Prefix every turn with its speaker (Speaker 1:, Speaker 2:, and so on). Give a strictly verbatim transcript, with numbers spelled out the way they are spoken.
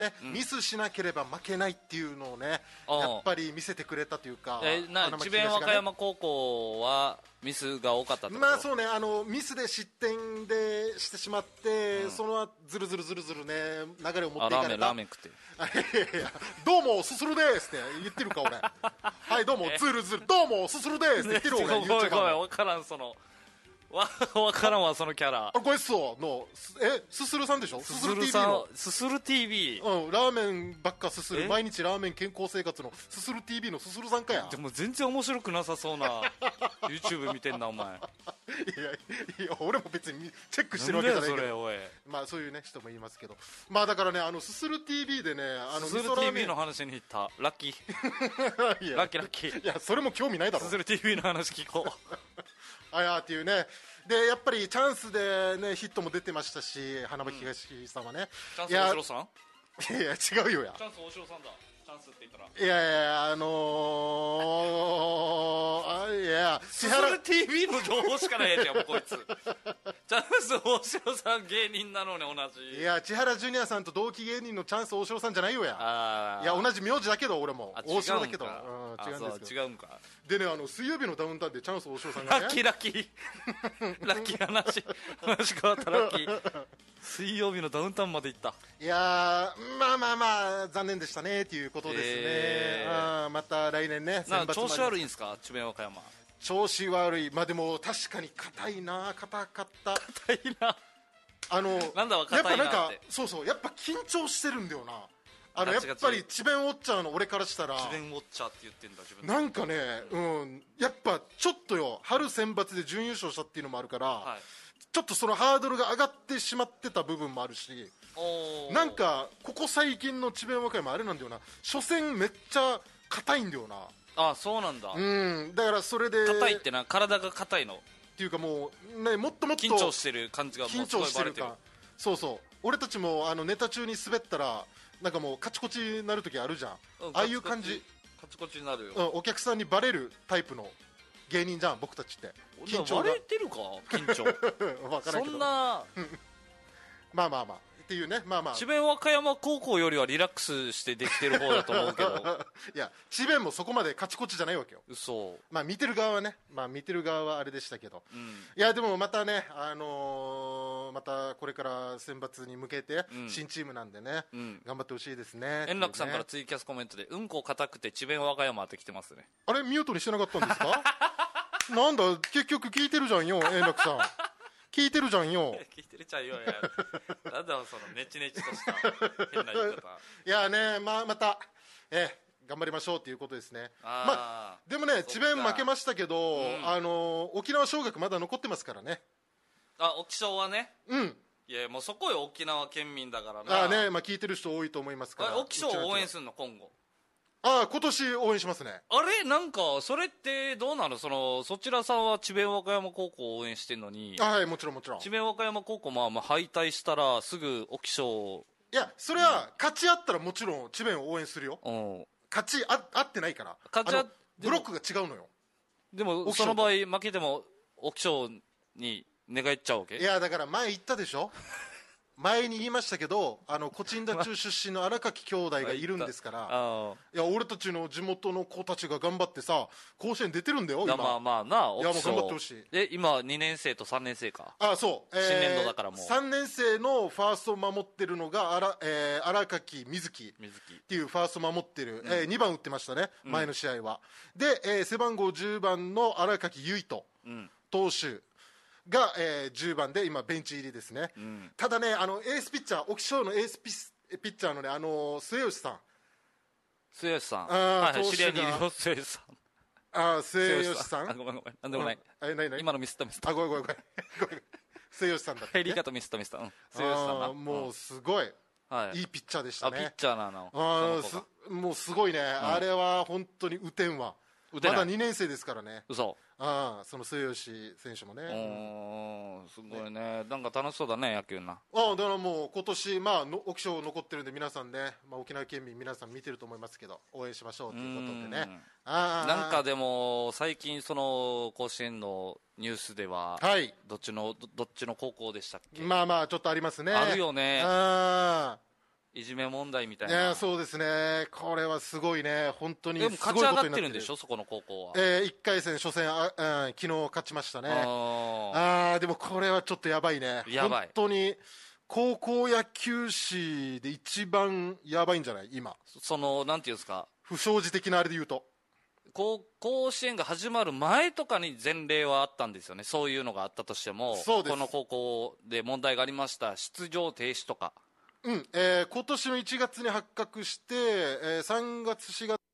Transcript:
Speaker 1: ね、うん、ミスしなければ負けないっていうのをね、
Speaker 2: うん、
Speaker 1: やっぱり見せてくれたというか、
Speaker 2: えな智弁和歌山高校はミスが多かったってこと？
Speaker 1: まあそうね、あのミスで失点でしてしまって、うん、その後ずるずるずるずるね流れを持っていかれた。
Speaker 2: ラーメンラーメン食って
Speaker 1: いやいやどうもすするですって言ってるか俺はいどうもずるずるどうもすするですって言ってる俺
Speaker 2: ごめんごめん分からんそのわ分からんわそのキャラ。
Speaker 1: あこれっそうのえすするさんでしょ。
Speaker 2: すするさんすする ティービー、
Speaker 1: うん、ラーメンばっかすする毎日ラーメン健康生活のすする ティービー のすするさんかや。
Speaker 2: でも全然面白くなさそうなYouTube 見てんなお前。
Speaker 1: いやいや俺も別にチェックしてるわけじゃないけど、
Speaker 2: それおい
Speaker 1: まあそういうね人も言いますけど、まあだからねあのすする ティービー でねあの
Speaker 2: すする ティービー の話に行ったラッキー
Speaker 1: いや
Speaker 2: ラッキーラッキー。
Speaker 1: いやそれも興味ないだろ。
Speaker 2: すする ティービー の話聞こう
Speaker 1: あやーっていうね。でやっぱりチャンスで、ね、ヒットも出てましたし花巻東さんはね、
Speaker 2: うん、チャンス大城さ
Speaker 1: んいや違うよや
Speaker 2: チャンス大城さんだチャンスって言ったら
Speaker 1: いやいやあのー、あいや
Speaker 2: すする ティービー の情報しかないやつやもうこいつチャンス大城さん芸人なのに同じ。
Speaker 1: いや千原ジュニアさんと同期芸人のチャンス大城さんじゃないよや。
Speaker 2: あ
Speaker 1: いや同じ名字だけど俺も大城だけど、
Speaker 2: うん、
Speaker 1: 違うんですけ
Speaker 2: ど違うんか。
Speaker 1: でねあの水曜日のダウンタウンでチャンス大城さんが、ね、
Speaker 2: ラッキーラッキーラッキー話話変わったラッキー水曜日のダウンタウンまで行った。
Speaker 1: いやまあまあまあ残念でしたねということですね、えー、あまた来年ね
Speaker 2: なんか調子悪いんですか智弁和歌山。
Speaker 1: 調子悪いまあでも確かに硬いな硬かった
Speaker 2: 硬いな
Speaker 1: あの
Speaker 2: なんだわ硬いなって。
Speaker 1: やっぱなんかそうそうやっぱ緊張してるんだよな。あのやっぱり智弁ウォッチャーの俺からしたら
Speaker 2: 智弁ウォッチャーって言ってんだ自分
Speaker 1: なんかね、うん、やっぱちょっとよ春選抜で準優勝したっていうのもあるから、はい、ちょっとそのハードルが上がってしまってた部分もあるし、なんかここ最近の智弁和歌山あれなんだよな初戦めっちゃ硬いんだよな。
Speaker 2: あそうなんだ。
Speaker 1: うんだからそれで
Speaker 2: 硬いってな体が硬いの
Speaker 1: っていうかもう、ね、もっともっと
Speaker 2: 緊張してる感じがもうすごいバレてる。
Speaker 1: そうそう俺たちもあのネタ中に滑ったらなんかもうカチコチになる時あるじゃん、うん、ああいう感じ
Speaker 2: カチコチになるよ、
Speaker 1: うん、お客さんにバレるタイプの芸人じゃん僕たちって。
Speaker 2: 緊張がバレてるか緊張
Speaker 1: 分からんけど
Speaker 2: そんな
Speaker 1: まあまあまあっていうねまあまあ
Speaker 2: 智弁和歌山高校よりはリラックスしてできてる方だと思うけど
Speaker 1: いや智弁もそこまでカチコチじゃないわけよ。
Speaker 2: 嘘。
Speaker 1: まあ見てる側はねまあ見てる側はあれでしたけど、うん、いやでもまたねあのー、またこれから選抜に向けて新チームなんでね、うん、頑張ってほしいですね。
Speaker 2: 円楽さんからツイキャスコメントでうんこ硬くて智弁和歌山って来てますね。
Speaker 1: あれミュートにしてなかったんですかなんだ結局聞いてるじゃんよ円楽さん聞いてるじゃんよ
Speaker 2: 聞いてるじゃんよやなんだそのネチネチとした変な言い方
Speaker 1: いやね、まあ、またえ頑張りましょうということですね。あ、まあ、でもね智弁負けましたけど、うん、あの沖縄尚学まだ残ってますからね。
Speaker 2: あ沖尚はね
Speaker 1: うん
Speaker 2: いやもうそこよ沖縄県民だからな
Speaker 1: あ、ねまあ、聞いてる人多いと思いますから。
Speaker 2: 沖尚を応援するの今後。
Speaker 1: ああ今年応援しますね。
Speaker 2: あれなんかそれってどうなのそのそちらさんは智弁和歌山高校を応援してるのに。
Speaker 1: あはいもちろんもちろん
Speaker 2: 智弁和歌山高校まあまあ敗退したらすぐ沖尚。
Speaker 1: いやそれは勝ち合ったらもちろん智弁を応援するよ、うん、勝ちあ合ってないから勝ちあブロックが違うのよ。
Speaker 2: でもその場合負けても沖尚に寝返っちゃうわけ。
Speaker 1: いやだから前言ったでしょ前に言いましたけどあのコチンダ中出身の荒垣兄弟がいるんですからいや俺たちの地元の子たちが頑張ってさ甲子園出てるんだよ今。
Speaker 2: まあまあな。
Speaker 1: いやもう頑張ってほしい。
Speaker 2: え今にねん生とさんねん生か。
Speaker 1: あそう、
Speaker 2: えー、新年度だからもう
Speaker 1: さんねん生のファーストを守ってるのが荒、えー、荒垣瑞希っていうファーストを守ってる、うんえー、にばん打ってましたね前の試合は、うん、で、えー、背番号じゅうばんの荒垣結衣投手が、えー、じゅうばんで今ベンチ入りですね、うん、ただねあのエースピッチャー沖尚のエースピピッチャーのねあの末吉さん
Speaker 2: 末吉さん
Speaker 1: あ、
Speaker 2: はい、知り合いにいるよ末吉さん
Speaker 1: あ末吉さん
Speaker 2: あごめんごめんなんでもない、
Speaker 1: うん、えないない
Speaker 2: 今のミスったミスった
Speaker 1: あごめんごめんごめん末吉さんだった、ね、
Speaker 2: 入り方ミスったミスった、うん、末吉さんな
Speaker 1: もうすごい、はい、いいピッチャーでしたね。
Speaker 2: あピッチャーなの
Speaker 1: あすもうすごいね、うん、あれは本当に打てんわまだにねん生ですからね。
Speaker 2: 嘘
Speaker 1: あその末吉選手も
Speaker 2: ね。すごい ね, ねなんか楽しそうだね野球な。
Speaker 1: あだからもう今年まあの沖尚残ってるんで皆さんね、まあ、沖縄県民皆さん見てると思いますけど応援しましょうということでね。
Speaker 2: あなんかでも最近その甲子園のニュースでは、はい、どっちの ど, どっちの高校でしたっけ。
Speaker 1: まあまあちょっとありますね。
Speaker 2: あるよね。
Speaker 1: あ
Speaker 2: いじめ問題みたいな。
Speaker 1: いやそうですね、これはすごいね、本当に
Speaker 2: でも勝ち上がってるんでしょ、そこの高校は。
Speaker 1: えー、いっかい戦、初戦あ、うん、昨日勝ちましたね。ああでもこれはちょっとやばいね、
Speaker 2: やばい、
Speaker 1: 本当に高校野球史で一番やばいんじゃない、今、
Speaker 2: そのなんていうんですか、
Speaker 1: 不祥事的なあれで言うと、
Speaker 2: 甲子園が始まる前とかに前例はあったんですよね、そういうのがあったとしても、
Speaker 1: そうです、
Speaker 2: この高校で問題がありました、出場停止とか。
Speaker 1: うん、えー、今年のいちがつに発覚して、えー、さんがつしがつ